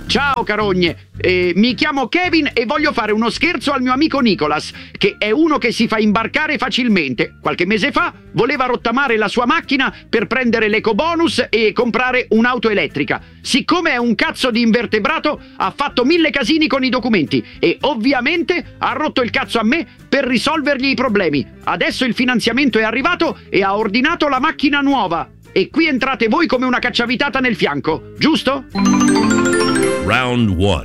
Ciao carogne, mi chiamo Kevin e voglio fare uno scherzo al mio amico Nicolas, che è uno che si fa imbarcare facilmente. Qualche mese fa voleva rottamare la sua macchina per prendere l'ecobonus e comprare un'auto elettrica. Siccome è un cazzo di invertebrato, ha fatto 1000 casini con i documenti e ovviamente ha rotto il cazzo a me per risolvergli i problemi. Adesso il finanziamento è arrivato e ha ordinato la macchina nuova. E qui entrate voi come una cacciavitata nel fianco, giusto? Round 1.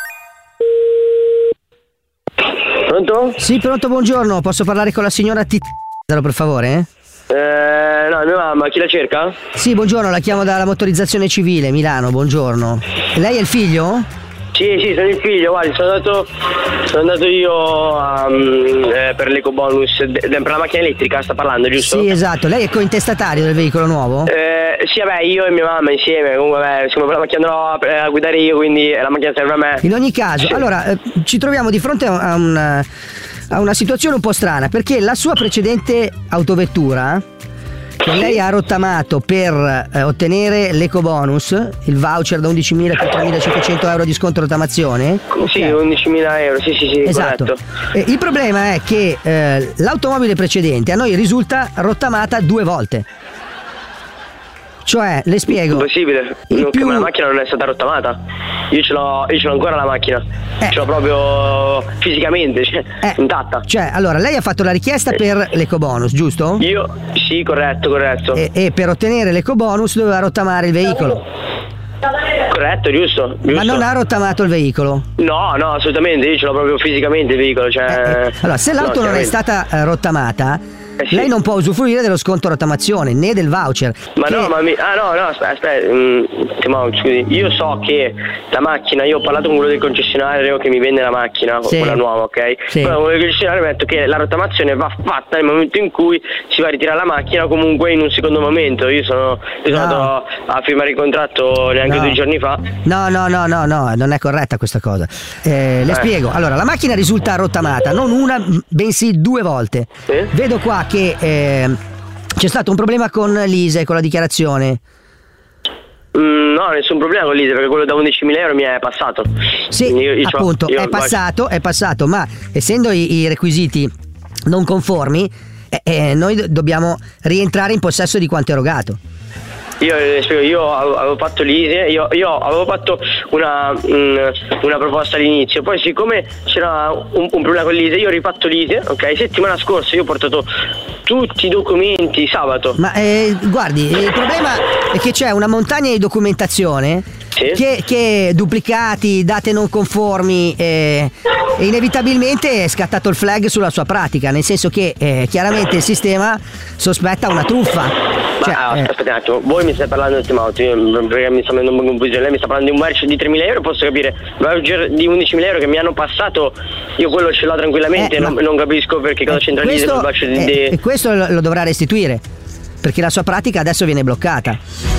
Pronto? Sì, pronto, buongiorno. Posso parlare con la signora per favore? No, mia mamma, chi la cerca? Sì, buongiorno, la chiamo dalla motorizzazione civile, Milano, buongiorno. Lei è il figlio? Sì, sono il figlio, guardi, sono andato io per l'ecobonus, per la macchina elettrica, sta parlando, giusto? Sì, esatto. Lei è cointestatario del veicolo nuovo? Sì, vabbè, io e mia mamma insieme, comunque, siccome la macchina andrò a guidare io, quindi la macchina serve a me. In ogni caso, sì. Allora, ci troviamo di fronte a una situazione un po' strana, perché la sua precedente autovettura, che lei ha rottamato per ottenere l'ecobonus, il voucher da 11.000 per 3.500 euro di sconto rottamazione. Sì, 11.000 euro, sì, esatto. Corretto. Il problema è che l'automobile precedente a noi risulta rottamata 2 volte. Cioè, le spiego. Impossibile, la macchina non è stata rottamata. Io ce l'ho ancora la macchina. Ce l'ho proprio fisicamente, intatta. Cioè, allora, lei ha fatto la richiesta per l'ecobonus, giusto? Io, sì, corretto. E per ottenere l'ecobonus doveva rottamare il veicolo. Corretto, giusto. Ma non ha rottamato il veicolo? No, assolutamente, io ce l'ho proprio fisicamente il veicolo, cioè. Allora, se l'auto non è stata rottamata, sì. Lei non può usufruire dello sconto rottamazione né del voucher. Ma no, aspetta, scusi, io so che la macchina, io ho parlato con quello del concessionario che mi vende la macchina, quella nuova, ok? Sì. Quello del concessionario mi ha detto che la rottamazione va fatta nel momento in cui si va a ritirare la macchina, comunque in un secondo momento. Io sono andato a firmare il contratto neanche 2 giorni fa. No, non è corretta questa cosa. Le spiego. Allora, la macchina risulta rottamata non una, bensì 2 volte. Sì? Vedo qua che c'è stato un problema con l'ISEE, con la dichiarazione. No, nessun problema con l'ISEE, perché quello da 11.000 euro mi è passato. Sì, appunto, è passato, ma essendo i requisiti non conformi, noi dobbiamo rientrare in possesso di quanto erogato. Io le spiego, io avevo fatto l'ISEE, io avevo fatto una proposta all'inizio, poi siccome c'era un problema con l'ISEE, io ho rifatto l'ISEE, ok? Settimana scorsa io ho portato tutti i documenti sabato. Ma guardi, il problema è che c'è una montagna di documentazione, sì, che duplicati, date non conformi, e inevitabilmente è scattato il flag sulla sua pratica, nel senso che chiaramente il sistema sospetta una truffa. Aspetta un attimo, voi mi state parlando del tema auto, perché mi sta venendo un po' confusione. Lei mi sta parlando di un voucher di 3.000 euro, posso capire, voucher di 11.000 euro che mi hanno passato, io quello ce l'ho tranquillamente, non capisco perché cosa c'entra lì del voucher di... E questo lo dovrà restituire, perché la sua pratica adesso viene bloccata.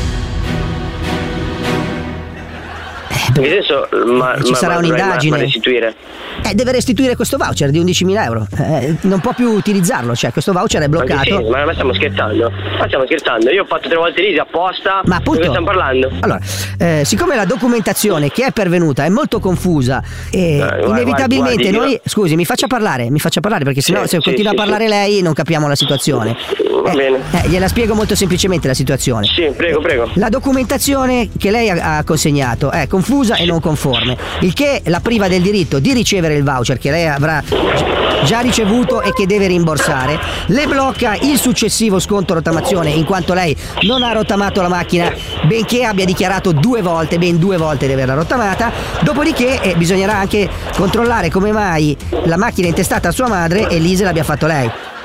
In che senso? Ci sarà un'indagine. Ma restituire? Deve restituire questo voucher di 11.000 euro. Non può più utilizzarlo, cioè questo voucher è bloccato. Ma stiamo scherzando? Io ho fatto 3 volte l'ISEE apposta. Ma appunto, di che stiamo parlando? Allora, siccome la documentazione che è pervenuta è molto confusa inevitabilmente noi... Scusi, mi faccia parlare perché sennò se continua a parlare lei non capiamo la situazione. Va bene. Gliela spiego molto semplicemente la situazione. Sì, prego. La documentazione che lei ha consegnato è confusa e non conforme, il che la priva del diritto di ricevere il voucher che lei avrà già ricevuto e che deve rimborsare, le blocca il successivo sconto rottamazione in quanto lei non ha rottamato la macchina benché abbia dichiarato ben 2 volte di averla rottamata. Dopodiché bisognerà anche controllare come mai la macchina è intestata a sua madre e l'ISEE l'abbia fatto lei.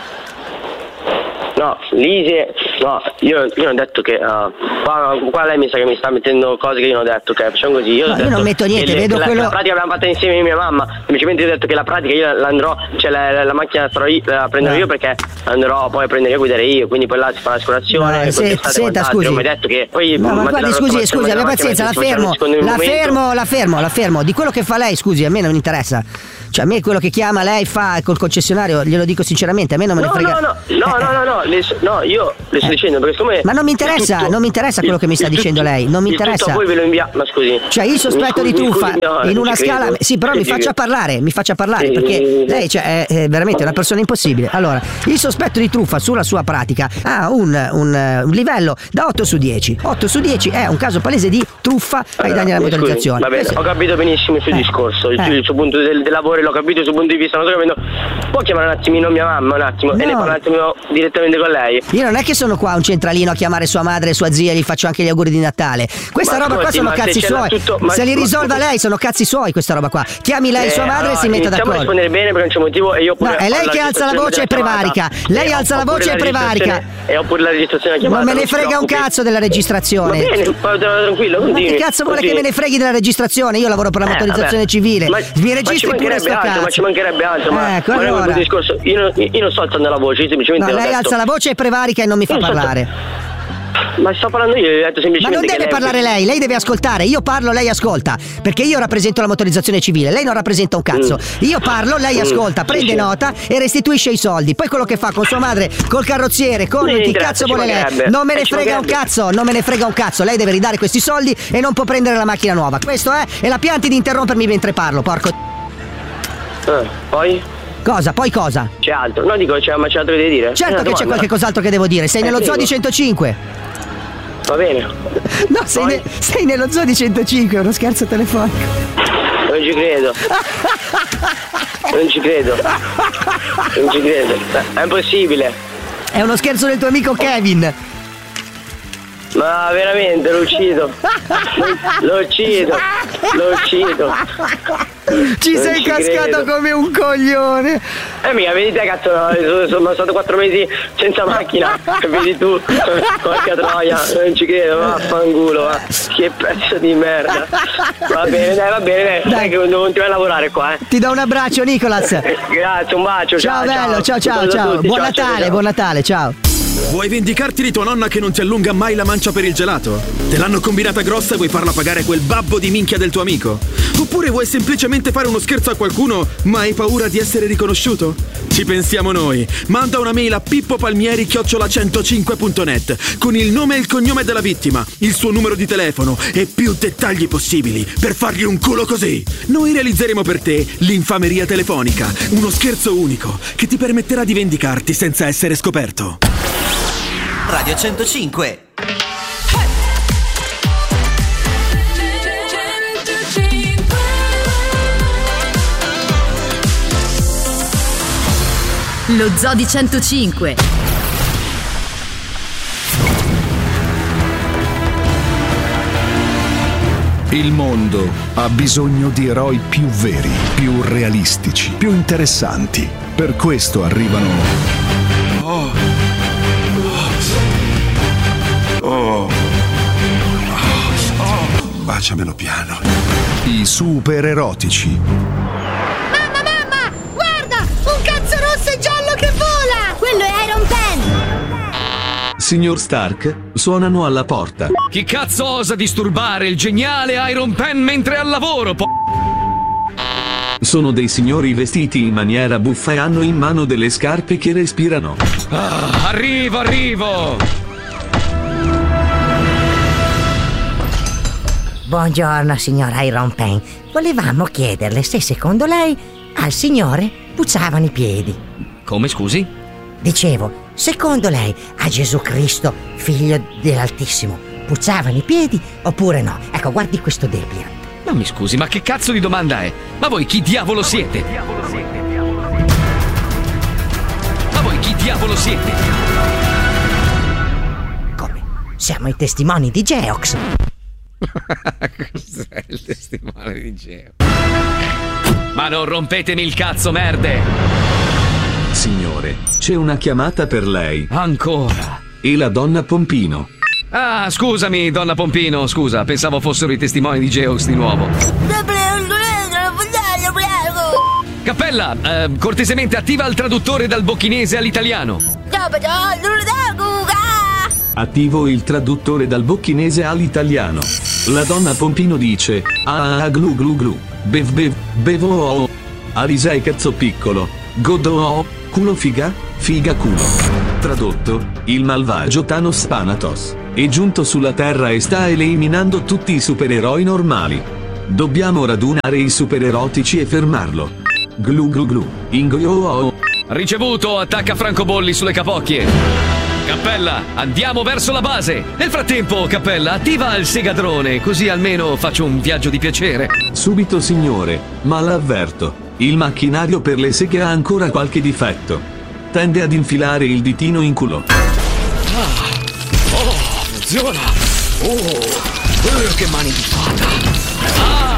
No, l'ISEE, no, io non ho detto che qua lei mi sa che mi sta mettendo cose che io non ho detto, ok, facciamo così. Io non metto niente, vedo quello. La pratica l'abbiamo fatta insieme io e mia mamma, semplicemente io ho detto che la pratica io la andrò, cioè la macchina la prenderò io perché andrò poi a prendere io a guidare io, quindi poi là si fa l'assicurazione. Senta, scusi. Mi ha detto che poi ma guardi, scusi, abbia pazienza, la fermo. Di quello che fa lei, scusi, a me non interessa. Cioè a me quello che chiama lei fa col concessionario, glielo dico sinceramente, a me non me ne frega. No, io le sto dicendo perché siccome... Ma non mi interessa interessa quello che mi sta dicendo lei, non mi interessa. Poi ve lo invia, ma scusi. Cioè il sospetto di truffa in una scala. Sì, però mi faccia parlare, perché lei è veramente una persona impossibile. Allora, il sospetto di truffa sulla sua pratica ha un livello da 8 su 10. 8 su 10 è un caso palese di truffa ai danni della motorizzazione. Va bene, ho capito benissimo il suo discorso, il suo punto del lavoro, l'ho capito il suo punto di vista. Può chiamare un attimino mia mamma un attimo e ne parla un attimo direttamente con lei? Io non è che sono qua un centralino a chiamare sua madre e sua zia e gli faccio anche gli auguri di Natale. Questa roba qua sono cazzi suoi. Se li risolva lei sono cazzi suoi questa roba qua. Chiami lei sua madre e si metta d'accordo. Facciamo rispondere bene perché non c'è motivo e io pure. È lei che alza la voce e prevarica. Lei alza la voce e prevarica. E ho pure la registrazione chiamata. Non me ne frega un cazzo della registrazione. Va bene, tranquillo, ma che cazzo vuole che me ne freghi della registrazione? Io lavoro per la motorizzazione civile. Mi registri pure sto cazzo. Ma ci mancherebbe altro. Ecco, allora. Discorso. Io non sto alzando la voce, semplicemente. No, lei alza la voce e prevarica e non mi fa parlare. Ma sto parlando io, ho detto semplicemente. Ma non deve parlare lei deve ascoltare. Io parlo, lei ascolta. Perché io rappresento la motorizzazione civile, lei non rappresenta un cazzo. Io parlo, lei ascolta, prende nota e restituisce i soldi. Poi quello che fa con sua madre, col carrozziere, con chi cazzo vuole lei. Non me ne frega un cazzo, Lei deve ridare questi soldi e non può prendere la macchina nuova. Questo è, e la pianti di interrompermi mentre parlo, porco. Poi? Cosa? Poi cosa? C'è altro? No, dico, ma c'è altro da dire? Certo che c'è qualche cos'altro che devo dire. Sei nello zoo di 105. Va bene. No, sei nello zoo di 105, è uno scherzo telefonico. Non ci credo. È impossibile. È uno scherzo del tuo amico Kevin. Ma veramente lo uccido. Ci sei cascato come un coglione. Mica, vedi te cazzo, sono stato 4 mesi senza macchina. Vedi tu, porca troia, non ci credo, vaffanculo, va. Che pezzo di merda. Va bene, dai che devo continuare a lavorare qua, Ti do un abbraccio, Nicolas. Grazie, un bacio. Ciao bello, ciao. Buon Natale, ciao. Vuoi vendicarti di tua nonna che non ti allunga mai la mancia per il gelato? Te l'hanno combinata grossa e vuoi farla pagare quel babbo di minchia del tuo amico? Oppure vuoi semplicemente fare uno scherzo a qualcuno ma hai paura di essere riconosciuto? Ci pensiamo noi. Manda una mail a pippopalmieri@105.net con il nome e il cognome della vittima, il suo numero di telefono e più dettagli possibili per fargli un culo così. Noi realizzeremo per te l'infameria telefonica, uno scherzo unico che ti permetterà di vendicarti senza essere scoperto. Radio 105. Lo Zoo di 105. Il mondo ha bisogno di eroi più veri, più realistici, più interessanti. Per questo arrivano baciamelo piano. I super erotici. Mamma, guarda! Un cazzo rosso e giallo che vola! Quello è Iron Pen! Signor Stark, suonano alla porta. Chi cazzo osa disturbare il geniale Iron Pen mentre è al lavoro, Sono dei signori vestiti in maniera buffa e hanno in mano delle scarpe che respirano. Arrivo! Buongiorno, signor Iron Pen. Volevamo chiederle se secondo lei al signore puzzavano i piedi. Come, scusi? Dicevo, secondo lei a Gesù Cristo, figlio dell'Altissimo, puzzavano i piedi oppure no? Ecco, guardi questo depliant. Ma mi scusi, ma che cazzo di domanda è? Ma voi chi diavolo siete? Come? Siamo i testimoni di Geox. Cos'è il testimone di Geo? Ma non rompetemi il cazzo, merde! Signore, c'è una chiamata per lei. Ancora? E la donna Pompino. Ah, scusami, donna Pompino, scusa, pensavo fossero i testimoni di Geox di nuovo. Cappella, cortesemente attiva il traduttore dal bocchinese all'italiano. Attivo il traduttore dal bocchinese all'italiano. La donna Pompino dice: glu glu glu, bevo, Alisei cazzo piccolo, godo, culo figa, figa culo. Tradotto: il malvagio Thanos Thanatos. È giunto sulla Terra e sta eliminando tutti i supereroi normali. Dobbiamo radunare i supererotici e fermarlo. Glu glu glu. Ingo. Ricevuto, attacca francobolli sulle capocchie. Cappella, andiamo verso la base. Nel frattempo, Cappella, attiva il segadrone, così almeno faccio un viaggio di piacere. Subito, signore, ma l'avverto. Il macchinario per le seghe ha ancora qualche difetto. Tende ad infilare il ditino in culo. Funziona. Che mani di fata.